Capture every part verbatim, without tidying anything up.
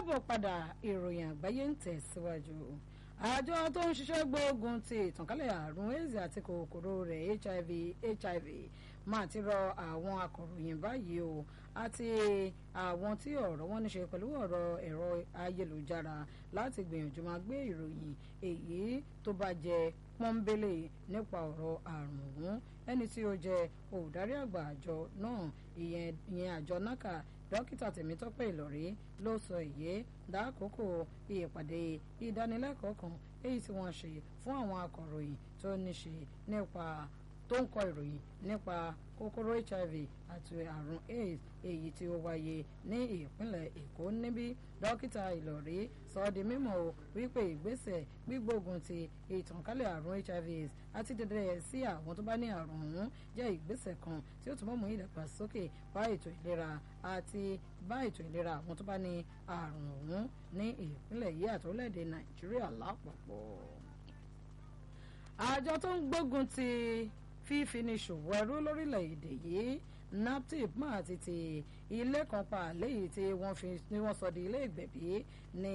káàbọ̀ padà ìròyìn àgbáyé ń tẹ̀síwájú. àjọ tó ń ṣiṣẹ́ gbógun ti ìtànkálẹ̀ àrùn AIDS àti kòkòrò rẹ̀ HIV HIV máa ti rọ àwọn akọ̀ròyìn báyìí o àti àwọn tí ọ̀rọ̀ wọn ní ṣe pẹ̀lú ọ̀rọ̀ ẹ̀rọ ayélujára láti gbìyànjú máa gbé ìròyìn èyí tó bá jẹ pọ́nbélé nípa ọ̀rọ̀ àrùn ọ̀hún. ẹni tí ó jẹ olùdarí àgbà àjọ náà ìyẹn àjọ NACA dókítà Tèmítọ́pẹ́ Ìlọ̀rí ló sọ èyí lákòókò ìpàdé ìdánilẹ́kọ̀ọ́ kan èyí tí wọ́n ṣe fún àwọn akọ̀ròyìn tó ní ṣe nípa tó ń kọ ìròyìn nípa kòkòrò H I V àti àrùn AIDS èyí tí ó wáyé ní ìpínlẹ̀ Èkó níbí. dókítà Ìlọ̀rí sọ ọ́ di mímọ̀ o wípé ìgbésẹ̀ gbígbógun ti ìtànkálẹ̀ àrùn H I V AIDS àti dídẹ sí àwọn tó bá ní àrùn ọ̀hún jẹ́ ìgbésẹ̀ kan tí ó túnbọ̀ mú ìdàgbàsókè bá ètò ìlera àti bá ètò ìlera àwọn tó bá ní àrùn ọ̀hún ní ìpínlẹ̀ yìí àti orílẹ̀-èdè Nàìjíríà lápapọ̀. àjọ tó ń gbógun ti fífini ṣòwò ẹrú lórílẹ̀‐èdè yìí naptip máa ti ti ilé kan pa léyìí tí wọ́n fi ní wọ́n sọ di ilé ìgbẹ̀bí ní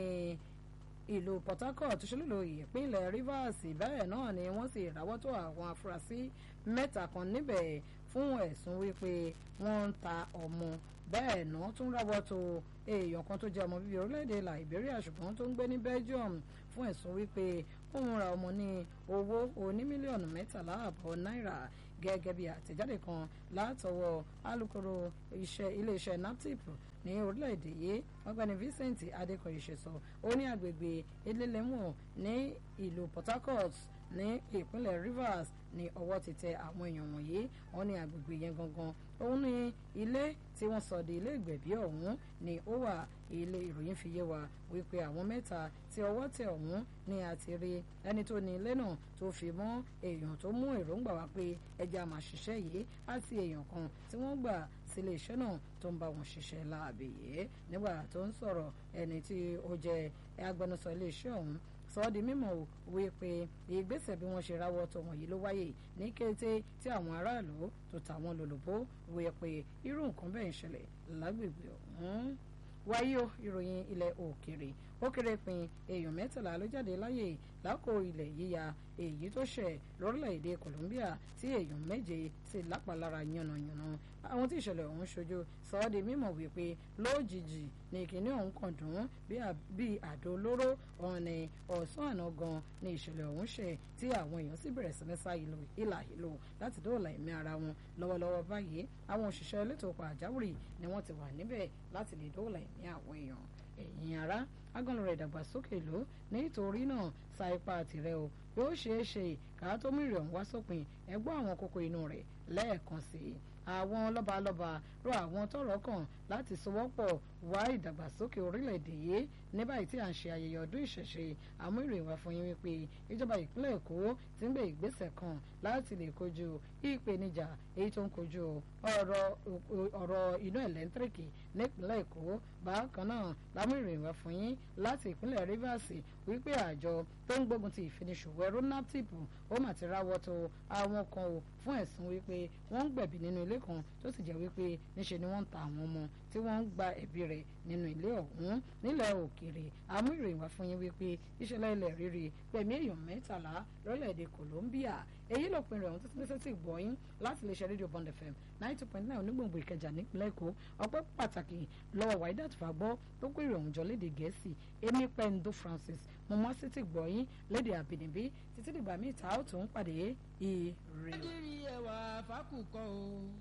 ìlú Port Harcourt ṣolúlo ìpínlẹ̀ Rivers. bẹ́ẹ̀ náà ni wọ́n sì ráwọ́ tó àwọn afurasí mẹ́ta kan níbẹ̀ fún ẹ̀sùn wípé wọ́n ń ta ọmọ. bẹ́ẹ̀ náà tún ráwọ́ tó èèyàn kan tó jẹ́ ọmọ bíbí orílẹ̀-èdè Liberia ṣùgbọ́n tó ń gbé ní Belgium fún ẹ̀sùn wípé ó ń ra ọmọ ní owó oní mílíọ̀nù mẹ́tàlá àbọ̀ náírà gẹ́gẹ́ bí àtẹ̀jáde kan látọwọ́ alukoro iléeṣẹ́ naptip ní orílẹ̀-èdè yìí ọ̀gbẹ́ni Vincent Adékọ̀yí ṣe sọ. ó ní agbègbè elélẹ́wọ̀n ní ìlú Port Harcourt ní ìpínlẹ̀ Rivers ní ọwọ́ ti tẹ àwọn èèyàn wọ̀nyí. wọ́n ní agbègbè yẹn gangan òun ní ilé tí wọ́n sọ di ilé ìgbẹ̀bí ọ̀hún ni ó wà. ilé ìròyìn fi yé wa wípé àwọn mẹ́ta tí ọwọ́ tẹ ọ̀hún ni a ti rí ẹni tó ní ilé náà tó fi mọ́ èèyàn tó mú èròǹgbà wá pé ẹja máa ṣiṣẹ́ yìí àti èèyàn kan tí wọ́n gbà sílé iṣẹ́ náà tó ń bá wọn ṣiṣẹ́ láàbì yìí. nígbà tó ń sọ̀rọ̀ ẹni tí ó jẹ́ agbẹnusọ ilé iṣẹ́ ọ̀hún sọ ọ́ di mímọ̀ wípé ìgbésẹ̀ bí wọ́n ṣe ráwọ́ tó wọ̀nyí ló wáyé ní kété tí àwọn aráàlú tó ta wọn lólobó wípé irú nǹkan bẹ́ẹ̀ ń ṣẹlẹ̀ lágbègbè ọ̀hún. wáyé o ìròyìn ilẹ̀ òkèrè ó kéré pin èèyàn mẹ́tàlá ló jáde láyè lákò ilẹ̀ yíya èyí tó ṣẹ̀ lórílẹ̀‐èdè Colombia tí èèyàn méje sì lápalára yànnàyànnà. àwọn tí ìṣẹ̀lẹ̀ ọ̀hún ṣojú sọ ọ́ di mímọ̀ wípé lójijì ní ìkíní ọ̀hún kàn dùn bí àdó olóró ọ̀hún ní ọ̀sán àná gan ní ìṣẹ̀lẹ̀ ọ̀hún ṣẹ̀ tí àwọn èèyàn sì bẹ̀rẹ̀ sí ní sá ìlà ìlò láti dóòlà ẹ̀mí ara wọn. lọ́wọ́lọ́wọ́ báyìí àwọn òṣìṣẹ́ elétò pàjáwìrì ni wọ́n ti wà níbẹ̀ láti lè dóòlà ẹ̀mí àwọn èèyàn. ẹ̀yin ará agànlọ́rọ̀ ìdàgbàsókè ló nítorí náà sa ipá tirẹ̀ o yóò ṣeé ṣe ká tó mú ìrìn ọ̀hún wá sópin ẹgbọ́n àwọn kókó inú rẹ̀ lẹ́ẹ̀kan sí i. àwọn lọ́balọ́ba rọ àwọn tọ́rọ̀ kàn láti sowọ́pọ̀ wá ìdàgbàsókè orílẹ̀-èdè yìí ní báyìí tí à ń ṣe ayẹyẹ ọdún ìṣẹ̀ṣe. àmú ìròyìn wá fún yín wípé ìjọba ìpínlẹ̀ Èkó ti ń gbé ìgbésẹ̀ kan láti lè kojú ìpèníjà èyí tó ń kojú ọ̀rọ̀ iná ẹ̀lẹ́ńtíríkì nípínlẹ̀ Èkó. bákan náà lámú ìròyìn wá fún yín láti ìpínlẹ̀ Rivers wípé àjọ tó ń gbógun ti ìfiniṣòwò ẹrú naptip ó mà ti ráwọ́ tó àwọn kan o fún ẹ̀sùn wípé wọ́n ń gbẹ̀bí nínú ilé kan tó sì jẹ́ wípé níṣe ni wọ́n ń ta àwọn ọmọ tí wọ́n ń gba ẹ̀bí rẹ̀ nínú ilé ọ̀hún. nílẹ̀ òkèèrè àmú ìròyìn wá fún yín wípé ìṣẹ̀lẹ̀ ilẹ̀ rírì pẹ̀mí èèyàn mẹ́tàlá lórílẹ̀‐èdè Colombia. èyí ló pinnu ọ̀hún títí títí gbọ́yìn láti lè ṣe rédíò Bond F M ninety two point nine onígbòǹgbò Ìkẹjà nípínlẹ̀ Èkó. ọpẹ́ pàtàkì lọ́wọ́ Waidat Fagbọ́ tó kó ìròyìn jọ lédè Gẹ̀ẹ́sì. èmi Pendo Francis mo mọ́ sí ti gbọ́yìn lédè àbínibí títí dìgbà míì tá a ó tún pàdé ire.